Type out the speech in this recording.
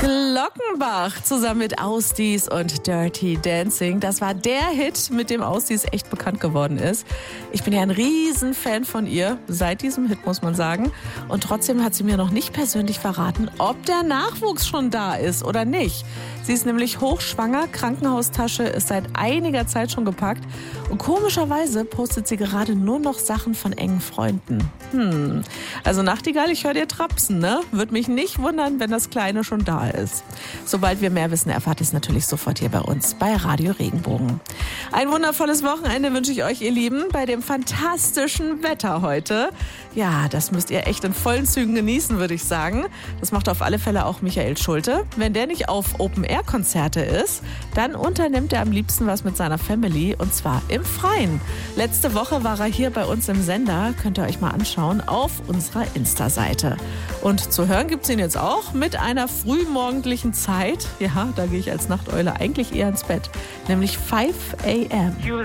Glockenbach zusammen mit Ausdies und Dirty Dancing. Das war der Hit, mit dem Ausdies echt bekannt geworden ist. Ich bin ja ein Riesenfan von ihr, seit diesem Hit muss man sagen. Und trotzdem hat sie mir noch nicht persönlich verraten, ob der Nachwuchs schon da ist oder nicht. Sie ist nämlich hochschwanger, Krankenhaustasche ist seit einiger Zeit schon gepackt. Und komischerweise postet sie gerade nur noch Sachen von engen Freunden. Also Nachtigall, ich höre dir trapsen, ne? Würde mich nicht wundern, wenn das Kleine schon da ist. Sobald wir mehr wissen, erfahrt ihr es natürlich sofort hier bei uns bei Radio Regenbogen. Ein wundervolles Wochenende wünsche ich euch, ihr Lieben, bei dem fantastischen Wetter heute. Ja, das müsst ihr echt in vollen Zügen genießen, würde ich sagen. Das macht auf alle Fälle auch Michael Schulte. Wenn der nicht auf Open-Air-Konzerte ist, dann unternimmt er am liebsten was mit seiner Family, und zwar im Freien. Letzte Woche war er hier bei uns im Sender, könnt ihr euch mal anschauen, auf unserer Insta-Seite. Und zu hören gibt's ihn jetzt auch mit einer frühmorgendlichen Zeit. Ja, da gehe ich als Nachteule eigentlich eher ins Bett, nämlich 5 a.m.